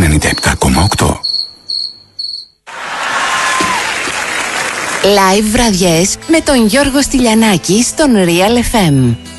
97,8. Live βραδιές με τον Γιώργο Στυλιανάκη στον Real FM.